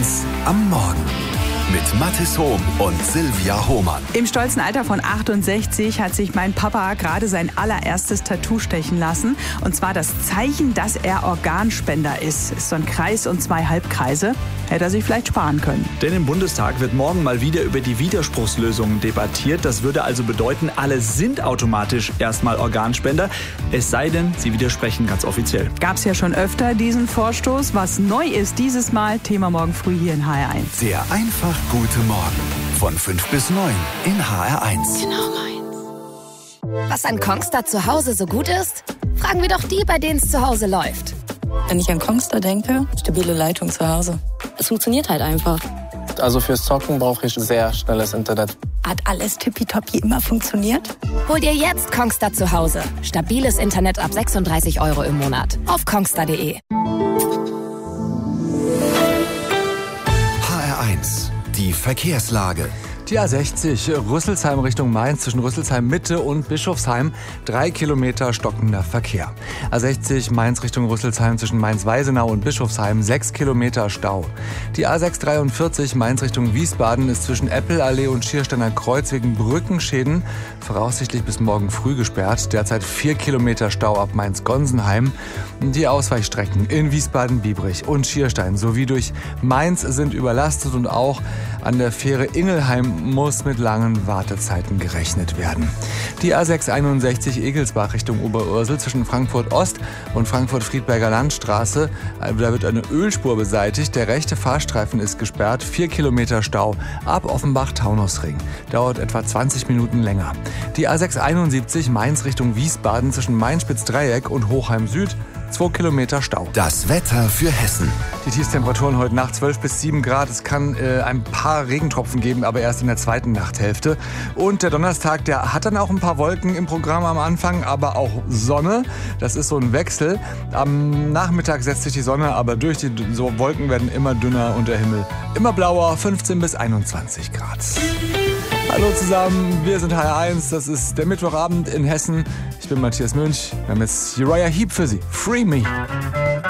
1 am Morgen. Mit Mathis Hohm und Silvia Hohmann. Im stolzen Alter von 68 hat sich mein Papa gerade sein allererstes Tattoo stechen lassen. Und zwar das Zeichen, dass er Organspender ist. Ist so ein Kreis und 2 Halbkreise. Hätte er sich vielleicht sparen können. Denn im Bundestag wird morgen mal wieder über die Widerspruchslösungen debattiert. Das würde also bedeuten, alle sind automatisch erstmal Organspender. Es sei denn, sie widersprechen ganz offiziell. Gab's ja schon öfter diesen Vorstoß. Was neu ist dieses Mal, Thema morgen früh hier in HR1. Der einfach gute Morgen. Von 5 bis 9 in HR1. Genau meins. Was an Kongstar zu Hause so gut ist? Fragen wir doch die, bei denen es zu Hause läuft. Wenn ich an Kongstar denke, stabile Leitung zu Hause. Es funktioniert halt einfach. Also fürs Zocken brauche ich sehr schnelles Internet. Hat alles tippitoppi immer funktioniert? Hol dir jetzt Kongstar zu Hause. Stabiles Internet ab 36 € im Monat. Auf kongstar.de. HR1, die Verkehrslage. Die A60 Rüsselsheim Richtung Mainz zwischen Rüsselsheim Mitte und Bischofsheim 3 Kilometer stockender Verkehr. A60 Mainz Richtung Rüsselsheim zwischen Mainz-Weisenau und Bischofsheim 6 Kilometer Stau. Die A643 Mainz Richtung Wiesbaden ist zwischen Eppelallee und Schiersteiner Kreuz wegen Brückenschäden voraussichtlich bis morgen früh gesperrt. Derzeit 4 Kilometer Stau ab Mainz-Gonsenheim. Die Ausweichstrecken in Wiesbaden-Biebrich und Schierstein sowie durch Mainz sind überlastet und auch an der Fähre Ingelheim muss mit langen Wartezeiten gerechnet werden. Die A661 Egelsbach Richtung Oberursel zwischen Frankfurt Ost und Frankfurt-Friedberger Landstraße. Da wird eine Ölspur beseitigt. Der rechte Fahrstreifen ist gesperrt. 4 Kilometer Stau ab Offenbach-Taunusring. Dauert etwa 20 Minuten länger. Die A671 Mainz Richtung Wiesbaden zwischen Main-Spitz-Dreieck und Hochheim Süd. 2 Kilometer Stau. Das Wetter für Hessen. Die Tiefstemperaturen heute Nacht 12 bis 7 Grad. Es kann ein paar Regentropfen geben, aber erst in der zweiten Nachthälfte. Und der Donnerstag, der hat dann auch ein paar Wolken im Programm am Anfang, aber auch Sonne. Das ist so ein Wechsel. Am Nachmittag setzt sich die Sonne, aber durch die Wolken werden immer dünner und der Himmel immer blauer. 15 bis 21 Grad. Hallo zusammen, wir sind HR1. Das ist der Mittwochabend in Hessen. Ich bin Matthias Münch. Wir haben jetzt Uriah Heep für Sie. Free Me.